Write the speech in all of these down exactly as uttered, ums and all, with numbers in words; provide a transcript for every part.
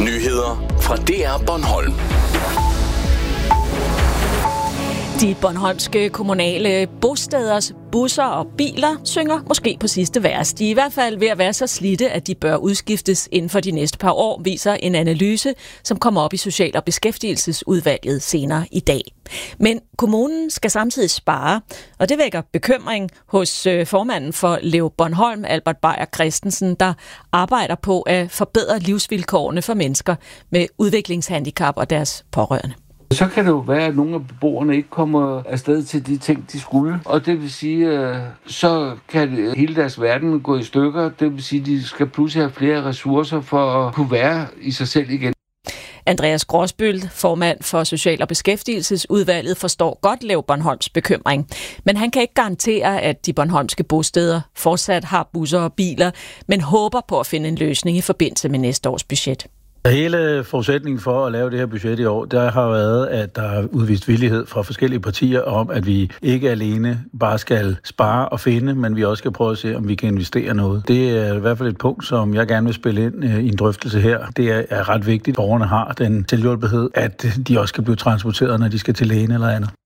Nyheder fra D R Bornholm. De bornholmske kommunale bosteders busser og biler synger måske på sidste vers. De er i hvert fald ved at være så slidte, at de bør udskiftes inden for de næste par år, viser en analyse, som kommer op i Social- og Beskæftigelsesudvalget senere i dag. Men kommunen skal samtidig spare, og det vækker bekymring hos formanden for Lev Bornholm, Albert Beyer Christensen, der arbejder på at forbedre livsvilkårene for mennesker med udviklingshandicap og deres pårørende. Så kan det jo være, at nogle af beboerne ikke kommer afsted til de ting, de skulle. Og det vil sige, at så kan hele deres verden gå i stykker. Det vil sige, at de skal pludselig have flere ressourcer for at kunne være i sig selv igen. Andreas Gråsbøl, formand for Social- og Beskæftigelsesudvalget, forstår godt Lev Bornholms bekymring. Men han kan ikke garantere, at de bornholmske bosteder fortsat har busser og biler, men håber på at finde en løsning i forbindelse med næste års budget. Hele forudsætningen for at lave det her budget i år, der har været, at der er udvist villighed fra forskellige partier om, at vi ikke alene bare skal spare og finde, men vi også skal prøve at se, om vi kan investere noget. Det er i hvert fald et punkt, som jeg gerne vil spille ind i en drøftelse her. Det er ret vigtigt, at borgerne har den selvhjulpenhed, at de også kan blive transporteret, når de skal til lægen eller andet.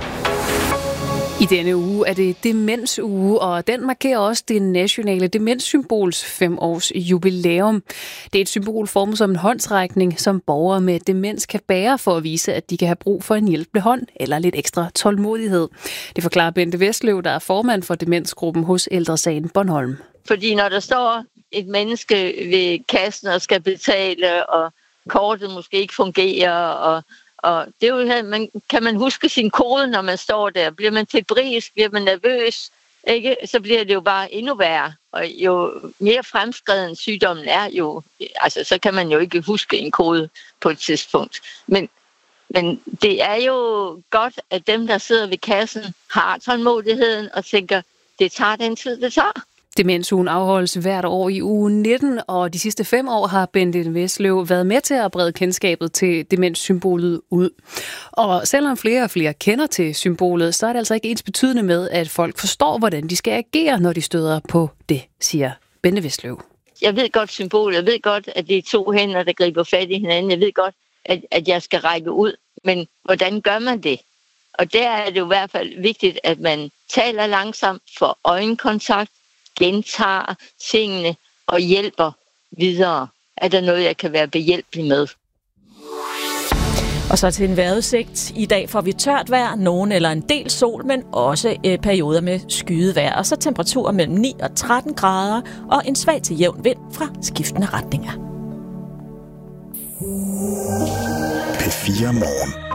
I denne uge er det demensuge, og den markerer også det nationale demenssymbols fem års jubilæum. Det er et symbol formet som en håndsrækning, som borgere med demens kan bære for at vise, at de kan have brug for en hjælpende hånd eller lidt ekstra tålmodighed. Det forklarer Bente Vestløv, der er formand for demensgruppen hos Ældre Sagen Bornholm. Fordi når der står et menneske ved kassen og skal betale, og kortet måske ikke fungerer, og Og det er jo, man, kan man huske sin kode, når man står der? Bliver man febrilsk? Bliver man nervøs? Ikke? Så bliver det jo bare endnu værre. Og jo mere fremskreden sygdommen er, jo, altså, så kan man jo ikke huske en kode på et tidspunkt. Men, men det er jo godt, at dem, der sidder ved kassen, har tålmodigheden og tænker, det tager den tid, det tager. Demensugen afholdes hvert år i uge nitten, og de sidste fem år har Bente Vestløv været med til at brede kendskabet til demenssymbolet ud. Og selvom flere og flere kender til symbolet, så er det altså ikke ens betydende med, at folk forstår, hvordan de skal agere, når de støder på det, siger Bente Vestløv. Jeg ved godt symbolet, jeg ved godt, at det er to hænder, der griber fat i hinanden. Jeg ved godt, at, at jeg skal række ud, men hvordan gør man det? Og der er det jo i hvert fald vigtigt, at man taler langsomt, får øjenkontakt, gentager tingene og hjælper videre. Er der noget, jeg kan være behjælpelig med? Og så til en vejrudsigt. I dag får vi tørt vejr, nogen eller en del sol, men også øh, perioder med skyet vejr. Og så temperaturer mellem ni og tretten grader og en svag til jævn vind fra skiftende retninger. P fire Morgen.